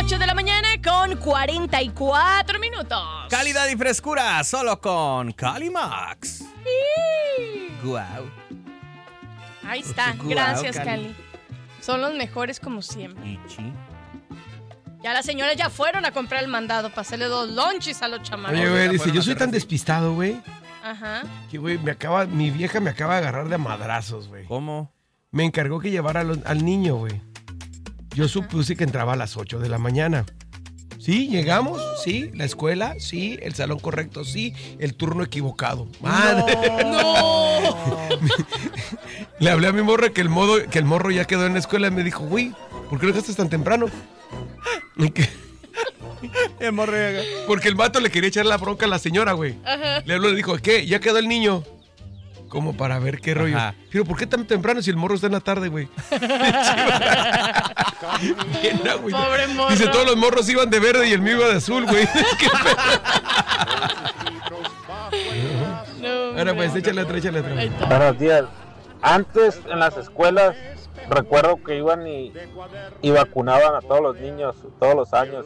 8 de la mañana con 44 minutos. Calidad y frescura solo con Calimax. Guau. Ahí está. Guau, Gracias, Cali. Cali. Son los mejores como siempre. Ichi. Ya las señoras ya fueron a comprar el mandado para hacerle 2 lonches a los chamacos. Oye, güey, dice, yo soy tan despistado, güey, Ajá. que, güey, mi vieja me acaba de agarrar de madrazos, güey. ¿Cómo? Me encargó que llevara al niño, güey. Yo supuse que entraba a las 8 de la mañana. Sí, llegamos, sí, la escuela, sí, el salón correcto, sí, el turno equivocado. Madre. ¡No! Le hablé a mi morra que el morro ya quedó en la escuela y me dijo, güey, ¿por qué lo dejaste tan temprano? Porque el vato le quería echar la bronca a la señora, güey. Le habló y le dijo, ¿qué? ¿Ya quedó el niño? Como para ver qué rollo. Ajá. Pero ¿por qué tan temprano si el morro está en la tarde, güey? Pobre morro. Dice, todos los morros iban de verde y el mío iba de azul, güey. No, Ahora pues, échale otra. Ahí está. Buenos días. Antes en las escuelas recuerdo que iban y vacunaban a todos los niños todos los años.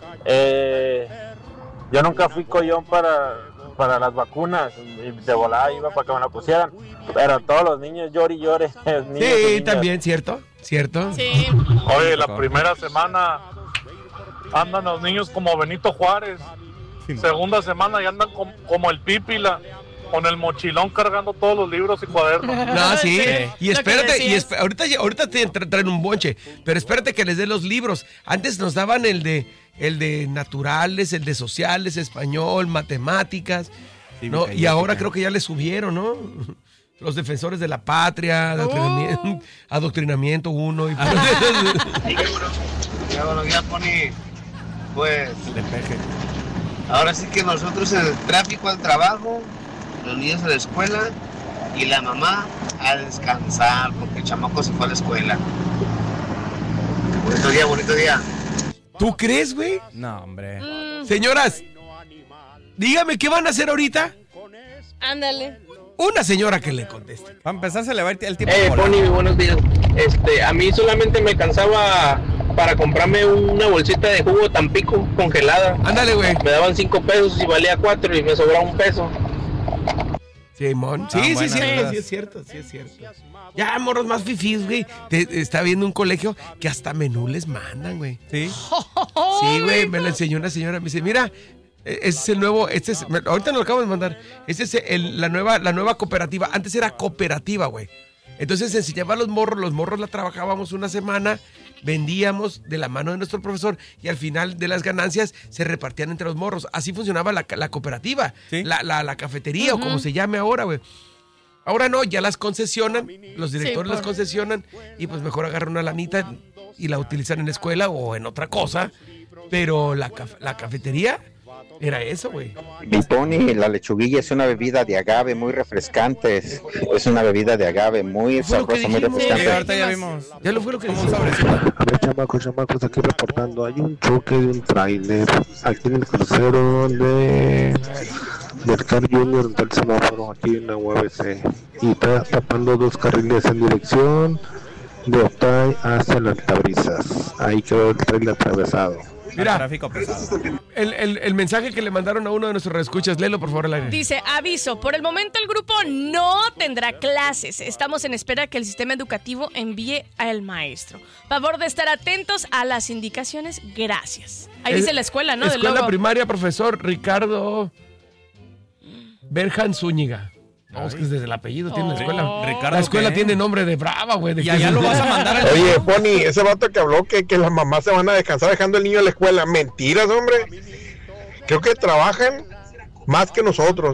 Yo nunca fui collón para las vacunas y de volada iba para que me la pusieran, pero todos los niños llore. Sí, también, ¿cierto? Sí. Oye, la primera semana andan los niños como Benito Juárez. Segunda semana ya andan como el Pípila, con el mochilón cargando todos los libros y cuadernos. No, sí. Y lo que espérate, decías. ahorita te traen un bonche, pero espérate que les dé los libros. Antes nos daban el de naturales, el de sociales, español, matemáticas, ¿no? Y ahora creo que ya le subieron, ¿no? Los defensores de la patria, adoctrinamiento 1 y Ya, buenos días, Pony. Pues, ahora sí que nosotros en el tráfico al trabajo, los niños a la escuela y la mamá a descansar porque el chamaco se fue a la escuela. Bonito día. ¿Tú crees, güey? No, hombre. Señoras, dígame, ¿qué van a hacer ahorita? Ándale. Una señora que le conteste. Para empezar se le va el tiempo. Pony, buenos días. A mí solamente me alcanzaba para comprarme una bolsita de jugo Tampico congelada. Ándale, güey. Me daban 5 pesos y valía 4 y me sobraba 1 peso. Simón. Sí, es cierto. Ya, morros más fifís, güey. Está viendo un colegio que hasta menú les mandan, güey. Sí. Sí, güey, me lo enseñó una señora. Me dice, mira, ese es el nuevo, ahorita nos lo acabo de mandar. Este es la nueva cooperativa. Antes era cooperativa, güey. Entonces enseñaba a los morros la trabajábamos una semana, vendíamos de la mano de nuestro profesor y al final de las ganancias se repartían entre los morros. Así funcionaba la cooperativa, ¿sí? la cafetería o como se llame ahora, güey. Ahora no, ya las concesionan, los directores las concesionan y pues mejor agarran una lanita y la utilizan en la escuela o en otra cosa. Pero la cafetería era eso, güey. Mi Pony, la lechuguilla es una bebida de agave muy refrescante. Es una bebida de agave muy sabrosa, muy refrescante. Sí, ahorita ya vimos. Ya lo fue lo que dijimos. A ver, chamacos, aquí reportando. Hay un choque de un tráiler aquí en el crucero del Car Junior del semáforo, aquí en la UABC. Y está tapando 2 carriles en dirección de Otay hacia las Tabrizas. Ahí quedó el tráiler atravesado. Mira, tráfico pesado. El mensaje que le mandaron a uno de nuestros reescuchas, léelo por favor al aire. Dice, aviso, por el momento el grupo no tendrá clases. Estamos en espera que el sistema educativo envíe al maestro. Favor de estar atentos a las indicaciones. Gracias. Ahí dice la escuela, ¿no? Escuela primaria, profesor Ricardo Berjan Zúñiga. No, es que desde el apellido tiene la escuela. Ricardo, la escuela ¿qué? tiene nombre de brava, güey. Y allá lo vas a mandar al... Oye, Pony, ese vato que habló que las mamás se van a descansar dejando al niño a la escuela. Mentiras, hombre. Creo que trabajan más que nosotros.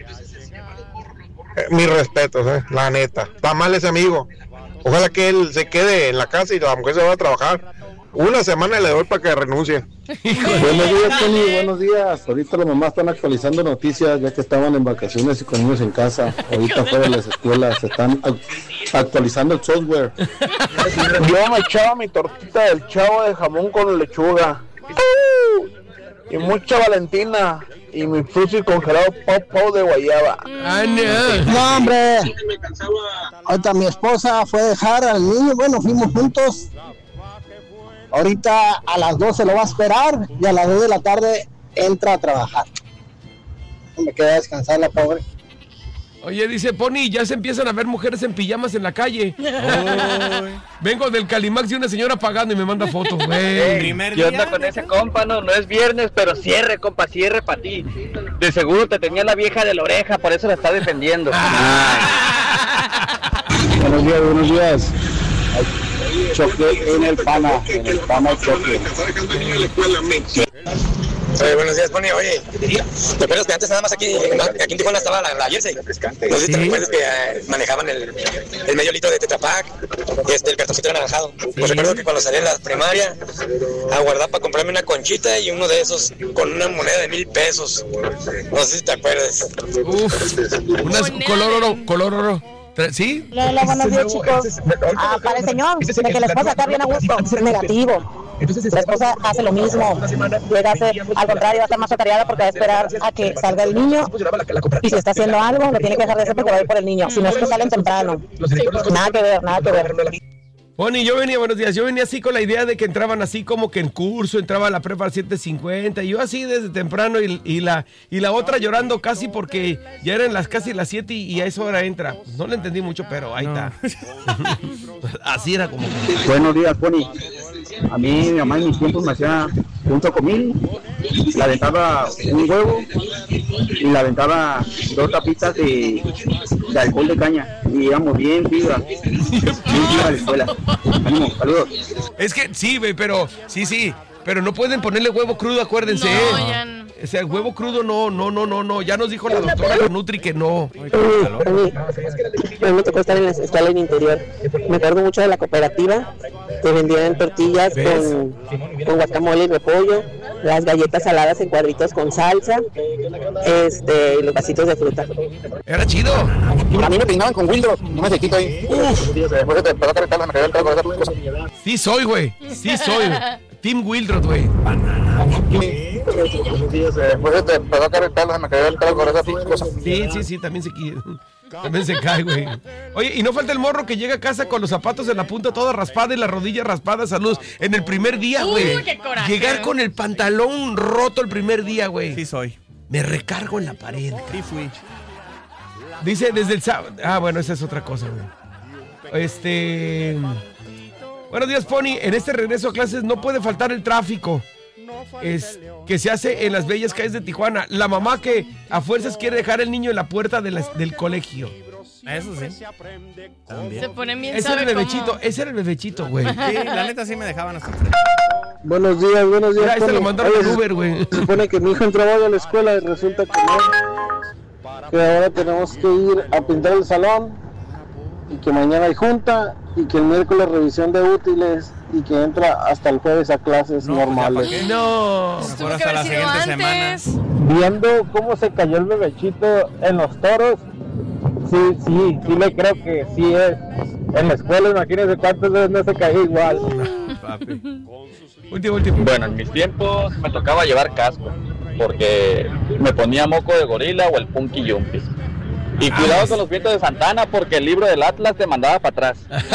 Mis respetos, la neta. Está mal ese amigo. Ojalá que él se quede en la casa y la mujer se vaya a trabajar. Una semana le doy para que renuncie. Buenos días, Tony, buenos días. Ahorita las mamás están actualizando noticias ya que estaban en vacaciones y con niños en casa. Ahorita fuera de las escuelas se están actualizando el software. Yo me echaba mi tortita del Chavo de jamón con lechuga. Y mucha Valentina. Y mi frusi congelado pau de guayaba. No, hombre. Ahorita mi esposa fue a dejar al niño. Bueno, fuimos juntos. Ahorita a las 12 lo va a esperar y a las 2 de la tarde entra a trabajar. No me queda descansar la pobre. Oye, dice Pony, ya se empiezan a ver mujeres en pijamas en la calle. Vengo del Calimax y una señora pagando y me manda fotos, güey. ¿Qué onda con ese compa? No es viernes, pero cierre, compa, cierre para ti. De seguro te tenía la vieja de la oreja, por eso la está defendiendo. Buenos días. Choque en el Pana choque. Buenos días, Pony. Oye, ¿te acuerdas que antes nada más aquí en Tijuana estaba la Jersey? No sé si te recuerdas que manejaban el medio litro de Tetra Pak, el cartoncito anaranjado. Pues recuerdo que cuando salí en la primaria, a guardar para comprarme una conchita y uno de esos con una moneda de 1,000 pesos. No sé si te acuerdas. Color oro. ¿Sí? Hola, buenos días, chicos. Para el señor, de que la esposa está bien a gusto, es negativo. La esposa hace lo mismo, llega a hacer, al contrario, va a estar más atareada porque va a esperar a que salga el niño, y si está haciendo algo, lo tiene que dejar de hacer porque va a ir por el niño, si no es que salen temprano. Nada que ver. Pony, buenos días, yo venía así con la idea de que entraban así como que en curso, entraba a la prepa al 7:50, y yo así desde temprano, y la otra llorando casi porque ya eran casi las 7 y a esa hora entra. Pues no le entendí mucho, pero ahí está. Así era como. Buenos días, Pony. A mí, mi mamá en mis tiempos me hacía un chocomil, le aventaba un huevo y le aventaba 2 tapitas de alcohol de caña y íbamos bien viva a la escuela. Ánimo, saludos. Es que sí, güey, pero sí, pero no pueden ponerle huevo crudo, acuérdense. No, ya no. O sea, el huevo crudo no. Ya nos dijo la doctora Nutri que no. A mí me tocó estar en la escuela en interior. Me acuerdo mucho de la cooperativa que vendían tortillas con guacamole y repollo, las galletas saladas en cuadritos con salsa, y los vasitos de fruta. Era chido. A mí me peinaban con Wildo, no me quito ahí. Sí soy, güey. Team Wildrod, güey. Sí, también se cae, güey. Oye, y no falta el morro que llega a casa con los zapatos en la punta toda raspada y la rodilla raspada, saludos. En el primer día, güey. Qué coraje. Llegar con el pantalón roto el primer día, güey. Sí soy. Me recargo en la pared. Sí fui. Dice desde el sábado. Bueno, esa es otra cosa, güey. Buenos días, Pony. En este regreso a clases no puede faltar el tráfico. Que se hace en las bellas calles de Tijuana. La mamá que a fuerzas quiere dejar el niño en la puerta del colegio. Eso sí. Se ponen bien. Ese era el bebechito, güey. Sí, la neta sí me dejaban hasta. Buenos días. Mira, ahí se lo mandaron al Uber, güey. Se supone que mi hijo entraba a la escuela y resulta que no. Que ahora tenemos que ir a pintar el salón y que mañana hay junta y que el miércoles revisión de útiles y que entra hasta el jueves a clases normales. No, tuvo que haber sido antes. Viendo cómo se cayó el bebechito en los toros, sí le creo que sí es. En la escuela, imagínense cuántas veces no se caía igual. Último. Bueno, en mis tiempos me tocaba llevar casco, porque me ponía moco de gorila o el Punky Yumpis. Y cuidado con los vientos de Santana, porque el libro del Atlas te mandaba para atrás.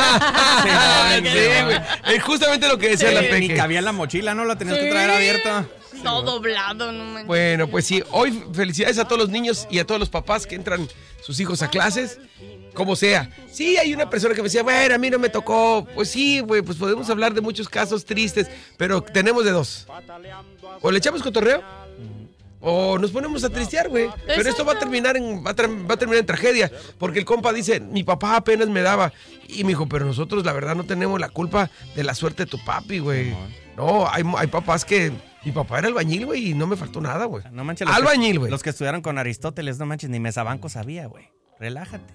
Sí, güey. Es justamente lo que decía la Peque. Ni cabía en la mochila, ¿no? La tenías que traer abierta. Todo doblado, no manches. Bueno, pues sí, hoy felicidades a todos los niños y a todos los papás que entran sus hijos a clases, como sea. Sí, hay una persona que me decía, bueno, a mí no me tocó. Pues sí, güey, pues podemos hablar de muchos casos tristes, pero tenemos de dos. O le echamos cotorreo, o nos ponemos a tristear, güey. Pero esto va a terminar en tragedia, porque el compa dice, mi papá apenas me daba. Y me dijo, pero nosotros la verdad no tenemos la culpa de la suerte de tu papi, güey. No, hay papás que... Mi papá era albañil, güey, y no me faltó nada, güey. No manches. Albañil, güey. Los que estudiaron con Aristóteles, no manches, ni Mesabanco sabía, güey. Relájate.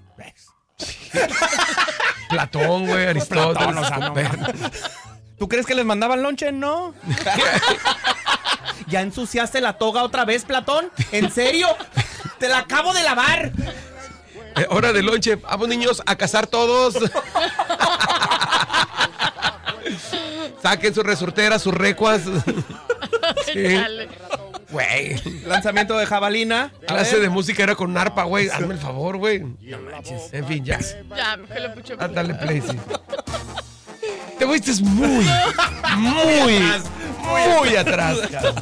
Platón, güey, Aristóteles. Platón, o sea, no. ¿Tú crees que les mandaban lonche? No. ¿Ya ensuciaste la toga otra vez, Platón? ¿En serio? ¡Te la acabo de lavar! Hora de lonche. Vamos, niños, a cazar todos. Saquen sus resorteras, sus recuas. Sí. Güey. Lanzamiento de jabalina. Clase de música era con arpa, güey. Hazme el favor, güey. No manches. En fin, ya. Ya, mejor le pucho. Dale play, sí. Te fuiste muy atrás.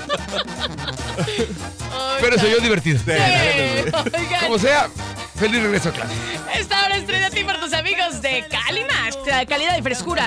Pero soy yo divertido. Oigan. Como sea, feliz regreso a clase. Esta hora es 3 de ti por tus amigos de Calimax. Calidad y frescura